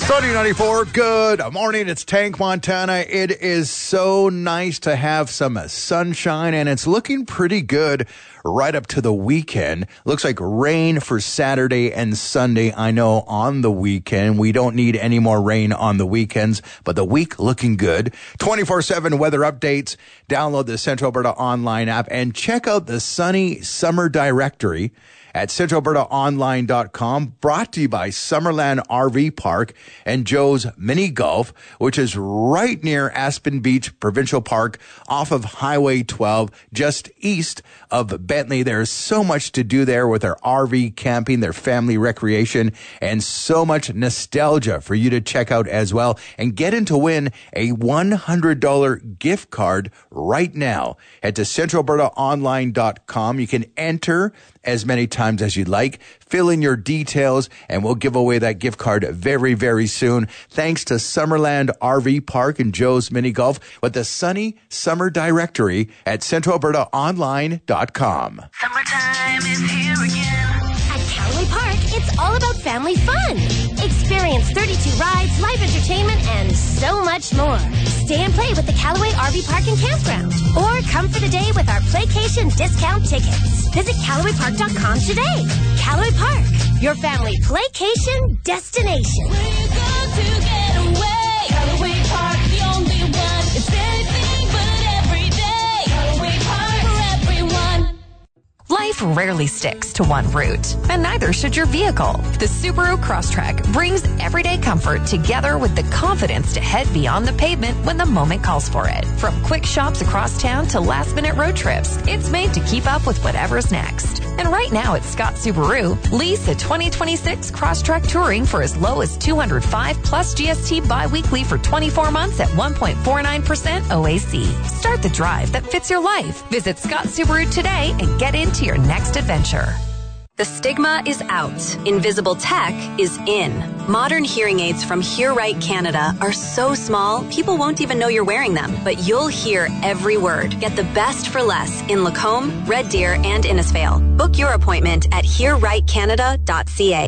Sunny 94, good morning. It's Tank Montana. It is so nice to have some sunshine, and it's looking pretty good right up to the weekend. Looks like rain for Saturday and Sunday. I know on the weekend, we don't need any more rain on the weekends, but the week looking good. 24/7 weather updates. Download the Central Alberta online app and check out the Sunny Summer Directory at centralalbertaonline.com, brought to you by Summerland RV Park and Joe's Mini Golf, which is right near Aspen Beach Provincial Park off of Highway 12, just east of Bentley. There's so much to do there with their RV camping, their family recreation, and so much nostalgia for you to check out as well. And get in to win a $100 gift card right now. Head to centralalbertaonline.com. You can enter as many times as you'd like. Fill in your details, and we'll give away that gift card very, very soon. Thanks to Summerland RV Park and Joe's Mini Golf with the Sunny Summer Directory at centralalbertaonline.com. Summertime is here again. At Callaway Park, it's all about family fun. Experience 32 rides, live entertainment, and so much more. Stay and play with the Callaway RV Park and Campground. Or come for the day with our Playcation discount tickets. Visit CallawayPark.com today. Callaway Park, your family Playcation destination. Where you go to get away. Callaway Park, the only one. It's anything but every day. Callaway Park for everyone. Life rarely sticks to one route, and neither should your vehicle. The Subaru Crosstrek brings everyday comfort together with the confidence to head beyond the pavement when the moment calls for it. From quick shops across town to last-minute road trips, it's made to keep up with whatever's next. And right now at Scott Subaru, lease a 2026 Crosstrek Touring for as low as $205 plus GST bi-weekly for 24 months at 1.49% OAC. Start the drive that fits your life. Visit Scott Subaru today and get into your next adventure. The stigma is out. Invisible tech is in. Modern hearing aids from Hear Right Canada are so small, people won't even know you're wearing them. But you'll hear every word. Get the best for less in Lacombe, Red Deer, and Innisfail. Book your appointment at hearrightcanada.ca.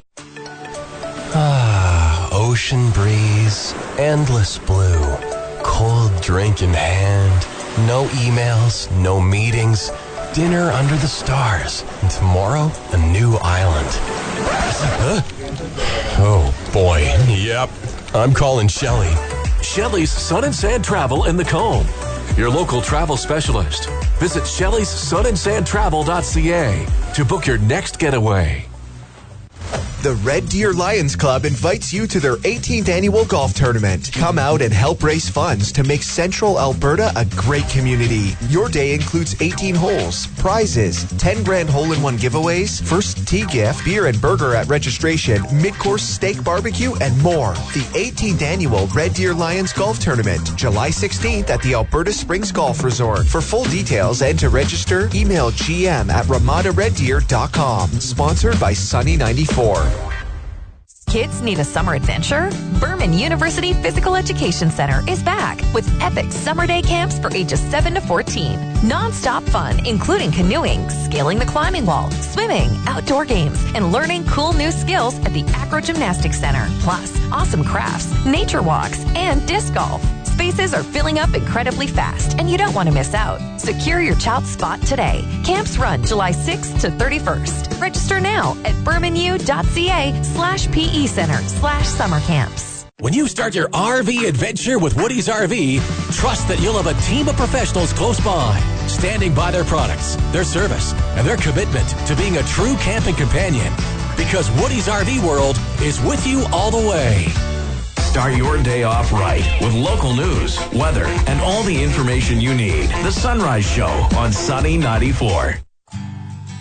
Ocean breeze, endless blue, cold drink in hand, no emails, no meetings, dinner under the stars, and tomorrow, a new island. Huh? Oh, boy. Yep. I'm calling Shelley. Shelley's Sun and Sand Travel in the Combe. Your local travel specialist. Visit Shelley's sunandsandtravel.ca to book your next getaway. The Red Deer Lions Club invites you to their 18th annual golf tournament. Come out and help raise funds to make Central Alberta a great community. Your day includes 18 holes, prizes, 10 grand hole-in-one giveaways, first tee gift, beer and burger at registration, mid-course steak barbecue, and more. The 18th annual Red Deer Lions Golf Tournament, July 16th at the Alberta Springs Golf Resort. For full details and to register, email gm@ramadareddeer.com. Sponsored by Sunny 94. Kids need a summer adventure? Berman University Physical Education Center is back with epic summer day camps for ages 7 to 14. Non-stop fun, including canoeing, scaling the climbing wall, swimming, outdoor games, and learning cool new skills at the Acro Gymnastics Center. Plus, awesome crafts, nature walks, and disc golf. Spaces are filling up incredibly fast, and you don't want to miss out. Secure your child's spot today. Camps run July 6th to 31st. Register now at bermanu.ca/PE Center/summer camps. When you start your RV adventure with Woody's RV, trust that you'll have a team of professionals close by, standing by their products, their service, and their commitment to being a true camping companion. Because Woody's RV World is with you all the way. Start your day off right with local news, weather, and all the information you need. The Sunrise Show on Sunny 94.